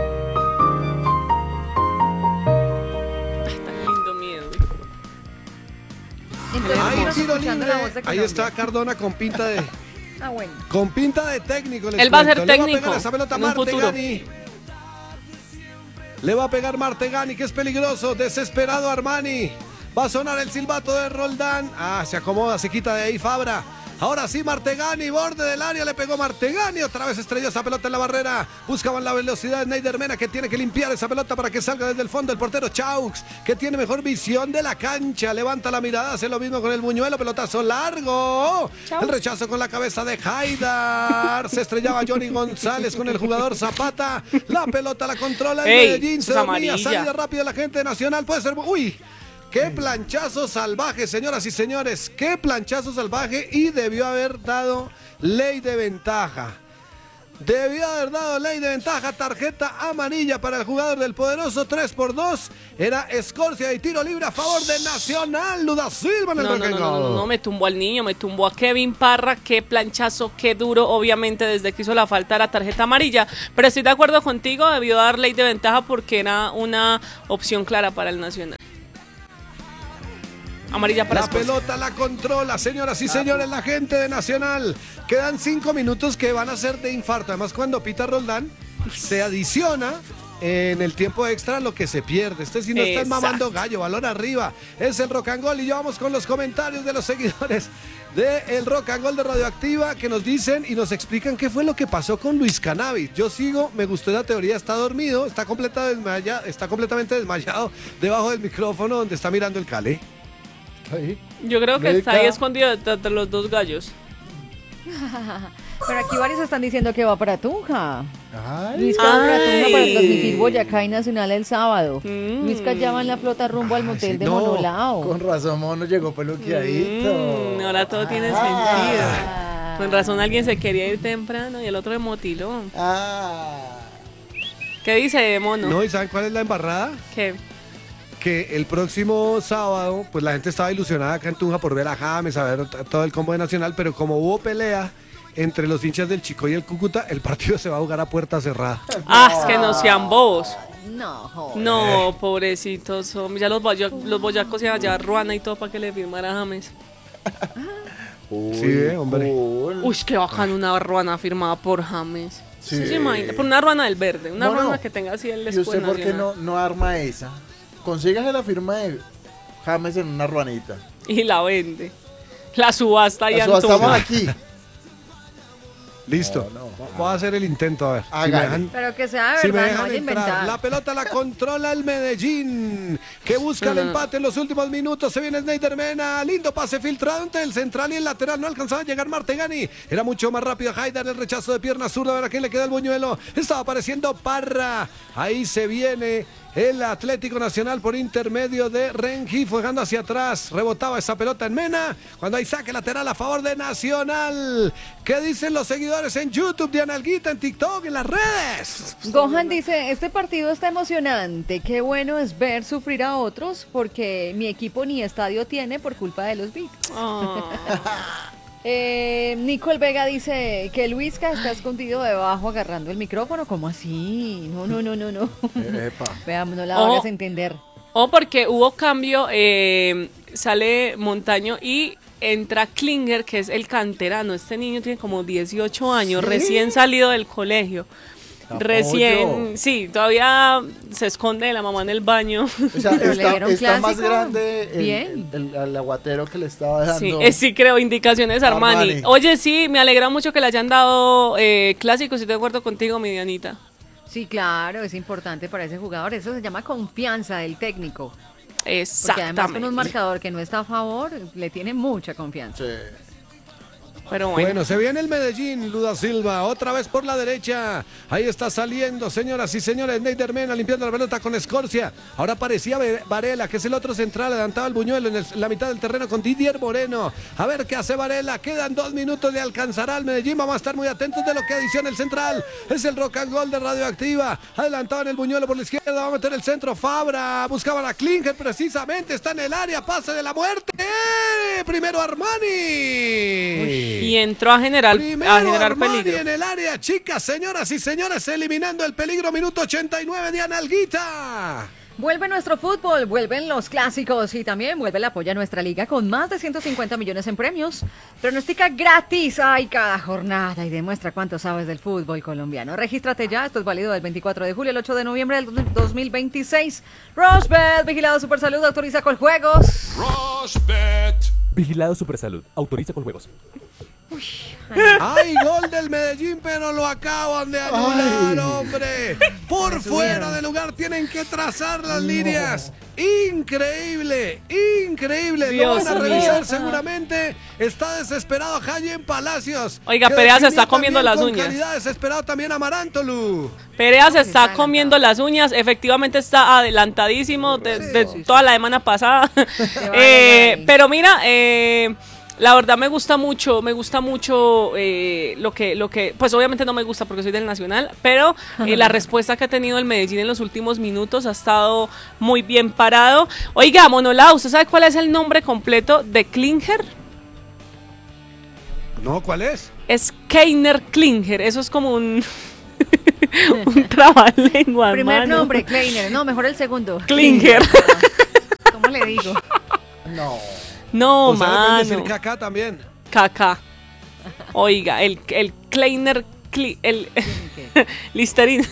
Ay, tan lindo miedo. Entonces, Hay estamos tiro escuchando libre. la voz de Ahí Colombia. está Cardona con pinta de Bueno. con pinta de técnico. les Él va a cuento. ser Le va técnico pegar esa pelota en un futuro. Martegani. Le va a pegar Martegani, que es peligroso. Desesperado Armani. Va a sonar el silbato de Roldán. Se acomoda, se quita de ahí Fabra. Ahora sí, Martegani, borde del área, le pegó Martegani. Otra vez estrelló esa pelota en la barrera. Buscaban la velocidad de Neider Mena, que tiene que limpiar esa pelota para que salga desde el fondo. El portero Chaux, que tiene mejor visión de la cancha. Levanta la mirada, hace lo mismo con el buñuelo. Pelotazo largo. El rechazo con la cabeza de Haidar. Se estrellaba Johnny González con el jugador Zapata. La pelota la controla el Medellín. Se dormía, salida rápida la gente de Nacional. Puede ser... ¡Uy! ¡Qué planchazo salvaje, señoras y señores! ¡Qué planchazo salvaje! Y debió haber dado ley de ventaja. Debió haber dado ley de ventaja. Tarjeta amarilla para el jugador del poderoso. 3-2. Era Escorcia y tiro libre a favor de Nacional. Luda Silva en el No, me tumbó al niño, me tumbó a Kevin Parra. Qué planchazo, qué duro. Obviamente desde que hizo la falta era tarjeta amarilla. Pero estoy de acuerdo contigo, debió dar ley de ventaja porque era una opción clara para el Nacional. Amarilla para la pelota la controla, señoras y señores, la gente de Nacional. Quedan 5 minutos que van a ser de infarto. Además, cuando pita Roldán, se adiciona en el tiempo extra lo que se pierde. Si no están mamando gallo, balón arriba. Es el Rock and Roll y ya vamos con los comentarios de los seguidores del Rock and Roll de Radioactiva, que nos dicen y nos explican qué fue lo que pasó con Luis Cannabis. Yo sigo, me gustó la teoría, está dormido, está completamente desmayado debajo del micrófono donde está mirando el Cale. Ahí. Yo creo que está ahí escondido entre los dos gallos. Pero aquí varios están diciendo que va para Tunja. Ay. Luisca va para Tunja para transmitir Boyacá y Nacional el sábado. Luisca ya va en la flota rumbo al motel de Monolao. Con razón, Mono llegó peluqueadito. Ahora todo tiene sentido. Con razón alguien se quería ir temprano y el otro de motiló. ¿Qué dice, Mono? No, ¿y saben cuál es la embarrada? ¿Qué? Que el próximo sábado, pues la gente estaba ilusionada acá en Tunja por ver a James, a ver todo el combo de Nacional, pero como hubo pelea entre los hinchas del Chico y el Cúcuta, el partido se va a jugar a puerta cerrada. Es que no sean bobos. No, pobrecitos. Ya los boyacos iban a llevar Ruana y todo para que le firmara a James. Sí, hombre. Uy, qué bacán una Ruana firmada por James. Sí. ¿Se imagina? Por una Ruana del verde, una Ruana que tenga así el escudo. ¿Y usted por qué no arma esa? Consígase la firma de James en una ruanita. Y la vende. La subasta y subastamos aquí. Listo. Voy a hacer el intento, a ver. Pero que sea de si me verdad, dejan no vaya a entrar. inventar. La pelota la controla el Medellín, que busca el empate en los últimos minutos. Se viene Neider Mena. Lindo pase filtrado entre el central y el lateral. No alcanzaba a llegar Martegani. Era mucho más rápido Haidar. El rechazo de pierna zurda. A ver a quién le queda el buñuelo. Estaba apareciendo Parra. Ahí se viene el Atlético Nacional por intermedio de Rengifo, dejando hacia atrás. Rebotaba esa pelota en Mena. Cuando hay saque lateral a favor de Nacional. ¿Qué dicen los seguidores en YouTube, de Analguita, en TikTok, en las redes? Gohan dice, este partido está emocionante. Qué bueno es ver sufrir a otros porque mi equipo ni estadio tiene por culpa de los beats. Nicole Vega dice que Luisca está escondido debajo agarrando el micrófono. ¿Cómo así? No. Veamos, no la hagas entender. Porque hubo cambio, sale Montaño y entra Klinger, que es el canterano. Este niño tiene como 18 años, recién salido del colegio. Sí, todavía se esconde de la mamá en el baño. O sea, está más grande el aguatero que le estaba dando. Sí, creo, indicaciones Armani. Oye, sí, me alegra mucho que le hayan dado clásicos. Estoy de acuerdo contigo, mi Dianita. Sí, claro, es importante para ese jugador. Eso se llama confianza del técnico. Exactamente. Porque además con un marcador que no está a favor, le tiene mucha confianza. Sí. Pero bueno, se viene el Medellín, Luda Silva, otra vez por la derecha. Ahí está saliendo, señoras y señores, Neider Mena limpiando la pelota con Escorcia. Ahora parecía Varela, que es el otro central, adelantaba el buñuelo en la mitad del terreno con Didier Moreno. A ver qué hace Varela, quedan 2 minutos, le alcanzará al Medellín. Vamos a estar muy atentos de lo que adiciona el central. Es el Rock and Roll de Radioactiva. Adelantaban el buñuelo por la izquierda, va a meter el centro Fabra. Buscaban a Klinger precisamente, está en el área, pase de la muerte. Primero Armani. Y entró a generar peligro. En el área, chicas, señoras y señores, eliminando el peligro, minuto 89 de Analguita. Vuelve nuestro fútbol, vuelven los clásicos y también vuelve el apoyo a nuestra liga con más de 150 millones en premios. Pronostica gratis cada jornada y demuestra cuánto sabes del fútbol colombiano. Regístrate ya, esto es válido del 24 de julio al 8 de noviembre del 2026. Rosbet, vigilado Supersalud, autoriza con juegos. Rosbet. Vigilado Supersalud. Autoriza con juegos. ¡Ay, gol del Medellín, pero lo acaban de anular, hombre! Por fuera de lugar tienen que trazar las líneas. Increíble, increíble. Dios Lo van a revisar mío. seguramente. Está desesperado Jayen Palacios. Oiga, que Perea se definió está comiendo también las con uñas. calidad. Desesperado también Amaranto, Lu. Perea se está comiendo las uñas, efectivamente está adelantadísimo de toda la semana pasada. Pero mira, la verdad me gusta mucho lo que, pues obviamente no me gusta porque soy del Nacional, pero la respuesta que ha tenido el Medellín en los últimos minutos ha estado muy bien parado. Oiga, Monolao, ¿usted sabe cuál es el nombre completo de Klinger? No, ¿cuál es? Es Keiner Klinger, eso es como un trabalengua, Primer hermano. nombre, Kleiner. No, mejor el segundo. Klinger. ¿Cómo le digo? No, O sea, pueden mano. decir Kaká también. Kaká. Oiga, el Kleiner, el Listerine.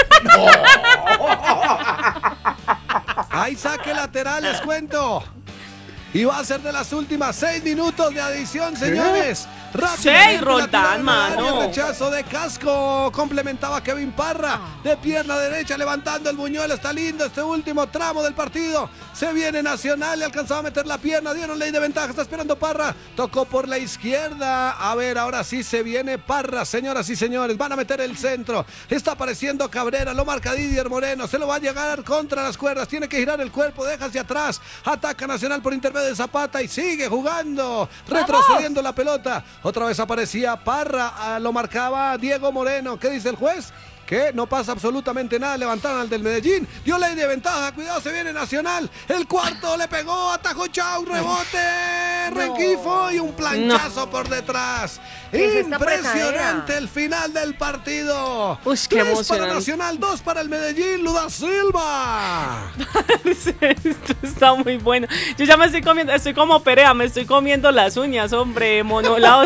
Hay saque lateral, les cuento. Y va a ser de las últimas 6 minutos de adición, señores. Seis, Roldán, mano. mano. Rechazo de Casco. Complementaba Kevin Parra. De pierna derecha levantando el buñuelo. Está lindo este último tramo del partido. Se viene Nacional. Le alcanzaba a meter la pierna. Dieron ley de ventaja. Está esperando Parra. Tocó por la izquierda. A ver, ahora sí se viene Parra. Señoras y señores, van a meter el centro. Está apareciendo Cabrera. Lo marca Didier Moreno. Se lo va a llegar contra las cuerdas. Tiene que girar el cuerpo. Deja hacia atrás. Ataca Nacional por intermedio de Zapata. Y sigue jugando. Retrocediendo la pelota. Otra vez aparecía Parra, lo marcaba Diego Moreno. ¿Qué dice el juez? Que no pasa absolutamente nada. Levantaron al del Medellín. Dio ley de ventaja. Cuidado, se viene Nacional. El cuarto le pegó. Atajó Chau. Rebote. Rengifo y un planchazo por detrás. ¿Qué es esta Impresionante el final del partido. Uy, qué 3 emocionante. para Nacional, 2 para el Medellín. Luda Silva. Esto está muy bueno. Yo ya me estoy comiendo, estoy como Perea, me estoy comiendo las uñas, hombre, Monolao.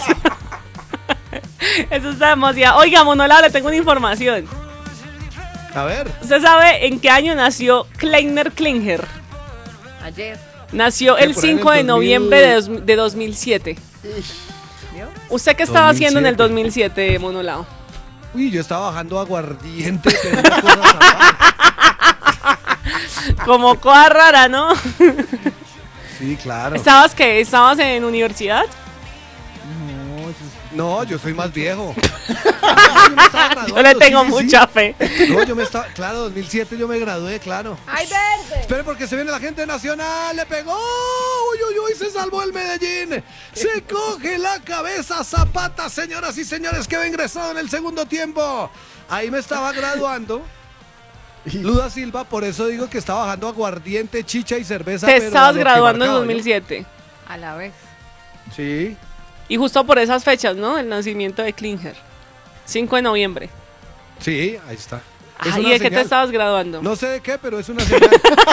Eso está demasiado. Oiga, Monolao, le tengo una información. A ver. ¿Usted sabe en qué año nació Kleiner Klinger? Ayer. Nació Sí, el por ahí en 5 de 2000. noviembre de 2007. ¿Usted qué estaba haciendo en el 2007, Monolao? Uy, yo estaba bajando aguardiente. Pero una cosa rara. Como cosa rara, ¿no? Sí, claro. ¿Estabas qué? ¿Estabas en universidad? No, yo soy más viejo. Yo le tengo mucha fe. No, yo me estaba, claro, 2007 yo me gradué, claro. ¡Ay, verde! Espere porque se viene la gente nacional, le pegó, uy, uy, uy, se salvó el Medellín. Se coge la cabeza Zapata, señoras y señores, que va ingresado en el segundo tiempo. Ahí me estaba graduando. Luda Silva, por eso digo que estaba bajando aguardiente, chicha y cerveza. Te pero a estabas lo que graduando en marcaba, 2007. A la vez. ¿no? Sí. Y justo por esas fechas, ¿no? El nacimiento de Klinger. 5 de noviembre. Sí, ahí está. Es Ay, una ¿de qué te señal. estabas graduando? No sé de qué, pero es una señal.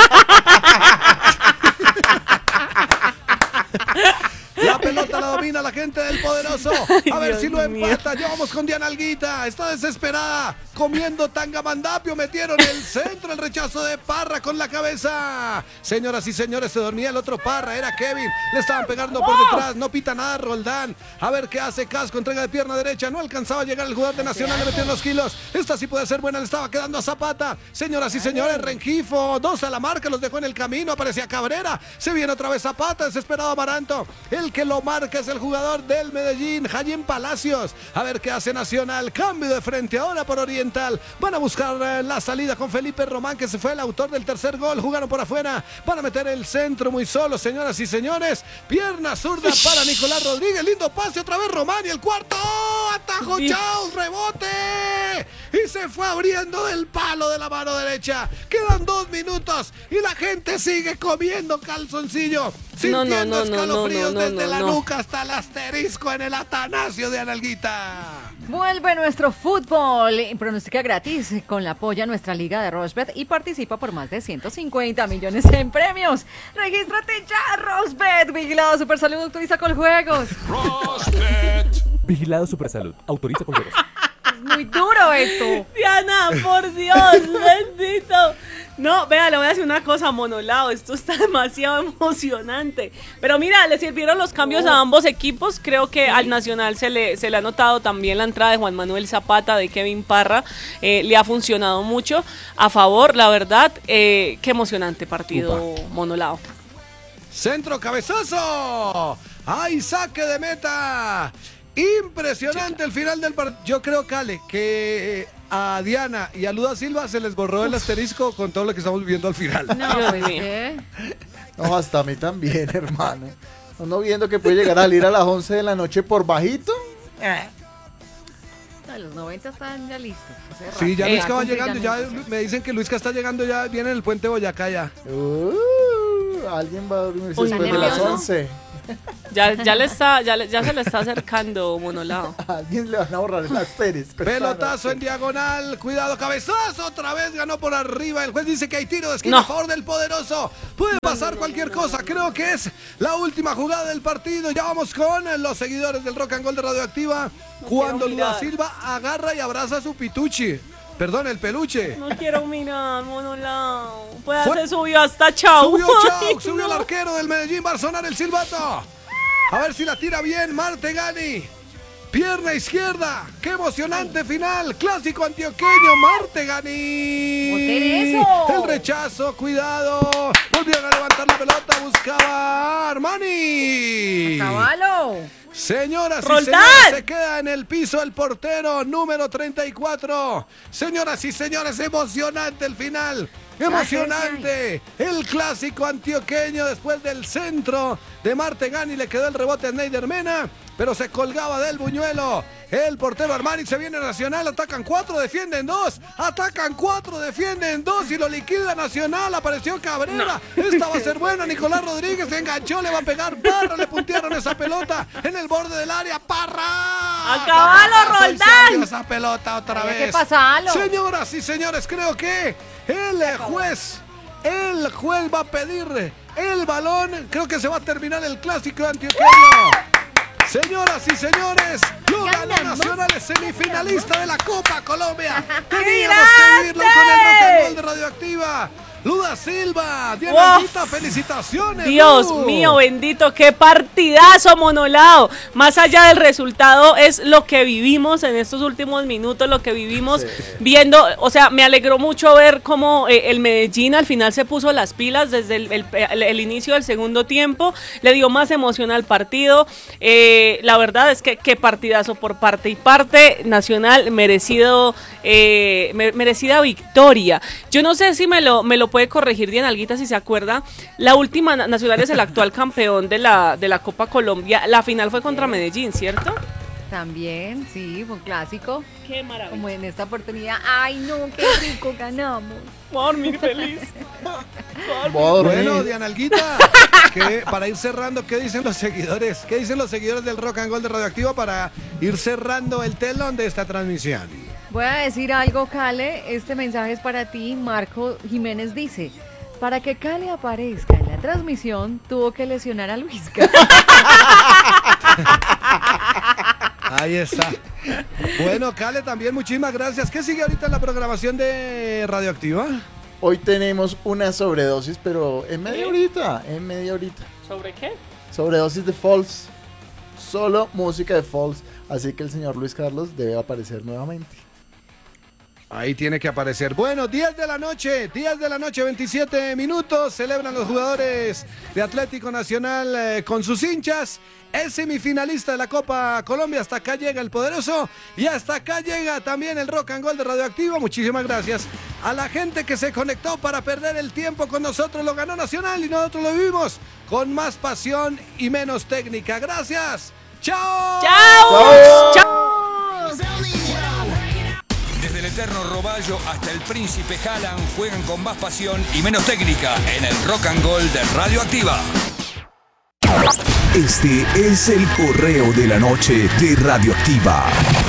La pelota la domina la gente del Poderoso. A ver Dios si lo mío. empata. Ya vamos con Diana Alguita. Está desesperada. Comiendo tangamandapio. Metieron el centro. El rechazo de Parra con la cabeza. Señoras y señores, se dormía el otro Parra. Era Kevin. Le estaban pegando por detrás. No pita nada Roldán. A ver qué hace Casco. Entrega de pierna derecha. No alcanzaba a llegar el jugador de Nacional. Le metieron los kilos. Esta sí puede ser buena. Le estaba quedando a Zapata. Señoras y señores, Rengifo. 2 a la marca. Los dejó en el camino. Aparecía Cabrera. Se viene otra vez Zapata. Desesperado Amaranto. El que lo marca es el jugador del Medellín, Jayen Palacios. A ver qué hace Nacional. Cambio de frente ahora por Oriental. Van a buscar la salida con Felipe Román, que se fue el autor del tercer gol. Jugaron por afuera. Van a meter el centro muy solo, señoras y señores. Pierna zurda para Nicolás Rodríguez. Lindo pase otra vez Román. Y el cuarto. Atajo, chao, rebote. Y se fue abriendo del palo de la mano derecha. Quedan 2 minutos. Y la gente sigue comiendo calzoncillo. No, no, Sintiendo no, no, escalofríos no, no, desde no, la no. nuca hasta el asterisco en el Atanasio de Analguita. Vuelve nuestro fútbol. Pronostica gratis con la polla nuestra liga de Rosbet y participa por más de 150 millones en premios. Regístrate ya, Rosbet. Vigilado Supersalud, autoriza con juegos. Vigilado Supersalud. Autoriza con juegos. Muy duro esto. Diana, por Dios, bendito. No, vea, le voy a decir una cosa, Monolao, esto está demasiado emocionante. Pero mira, le sirvieron los cambios a ambos equipos. Creo que al Nacional se le ha notado también la entrada de Juan Manuel Zapata, de Kevin Parra. Le ha funcionado mucho a favor, la verdad. Qué emocionante partido, Monolao. Centro, cabezazo. ¡Ay, saque de meta! Impresionante el final del partido. Yo creo, Cale, que a Diana y a Luda Silva se les borró el asterisco con todo lo que estamos viviendo al final. No, pues, ¿qué? No, hasta a mí también, hermano. Uno viendo que puede llegar a salir a las 11 de la noche por bajito. No, los 90 están ya listos. Sí, ya Luisca va cumplí llegando. Ya años. me dicen que Luisca está llegando, ya viene en el puente Boyacá ya. Alguien va a dormirse Uy, después de las nervioso. 11. Ya se le está acercando, Monolao. A alguien le van a borrar el asterisco. Pelotazo en diagonal, cuidado, cabezazo, otra vez ganó por arriba. El juez dice que hay tiro de esquina a favor del poderoso. Puede pasar cualquier cosa, creo que es la última jugada del partido. Ya vamos con los seguidores del Rock and Roll de Radioactiva. Cuando Luda Silva agarra y abraza a su pituchi. Perdón, el peluche. No quiero mirar, Monolao. Se subió hasta Chau. Subió Chau, Ay, subió el no. arquero del Medellín. Va a sonar el silbato. A ver si la tira bien Martegani. Pierna izquierda. Qué emocionante final. Clásico antioqueño. Martegani. ¡Boten eso! El rechazo. Cuidado. Volvieron a levantar la pelota. Buscaba Armani. ¡Caballo! Señoras y ¡Roldán! señores, se queda en el piso el portero número 34. Señoras y señores, emocionante el final. Emocionante. El clásico antioqueño después del centro de Martegani. Le quedó el rebote a Neider Mena, pero se colgaba del buñuelo. El portero Armani se viene Nacional. Atacan 4, defienden 2. Atacan 4, defienden 2 y lo liquida Nacional. Apareció Cabrera. Esta va a ser buena. Nicolás Rodríguez se enganchó. Le va a pegar Parra. Le puntearon esa pelota en el borde del área. Parra. ¡Acabalo, Roldán! Esa pelota otra vez. ¿Qué pasa, Alo? Señoras y señores, creo que el juez va a pedir el balón. Creo que se va a terminar el clásico antioqueño. Señoras y señores, lo ganó Nacional, es semifinalista de la Copa Colombia. Teníamos que vivirlo con el Rock and Roll de Radioactiva. Luda Silva, Dianita, felicitaciones. Dios mío, bendito, qué partidazo, Monolao. Más allá del resultado, es lo que vivimos en estos últimos minutos, lo que vivimos viendo. O sea, me alegró mucho ver cómo el Medellín al final se puso las pilas desde el inicio del segundo tiempo. Le dio más emoción al partido. La verdad es que qué partidazo por parte y parte. Nacional, merecida victoria. Yo no sé si me lo puede corregir Diana Alguita si se acuerda. La última Nacional es el actual campeón de la Copa Colombia. La final fue contra Medellín, ¿cierto? También, sí, fue un clásico. Qué maravilla. Como en esta oportunidad. ¡Ay, no! ¡Qué rico ganamos! Voy a dormir feliz. Bueno, Diana Alguita, que para ir cerrando, ¿qué dicen los seguidores? ¿Qué dicen los seguidores del Rock and Roll de Radioactiva para ir cerrando el telón de esta transmisión? Voy a decir algo, Cale. Este mensaje es para ti. Marco Jiménez dice: para que Cale aparezca en la transmisión, tuvo que lesionar a Luisca. Ahí está. Bueno, Cale, también muchísimas gracias. ¿Qué sigue ahorita en la programación de Radioactiva? Hoy tenemos una sobredosis, pero en media horita, ¿Sobre qué? Sobredosis de Falls. Solo música de Falls. Así que el señor Luis Carlos debe aparecer nuevamente. Ahí tiene que aparecer. Bueno, 10 de la noche, 27 minutos. Celebran los jugadores de Atlético Nacional con sus hinchas. Es semifinalista de la Copa Colombia. Hasta acá llega el poderoso. Y hasta acá llega también el Rock and Roll de Radioactiva. Muchísimas gracias a la gente que se conectó para perder el tiempo con nosotros. Lo ganó Nacional y nosotros lo vivimos con más pasión y menos técnica. Gracias. ¡Chao! ¡Chao! ¡Chao! Desde el eterno Roballo hasta el príncipe Haaland juegan con más pasión y menos técnica en el Rock and Roll de Radioactiva. Este es el correo de la noche de Radioactiva.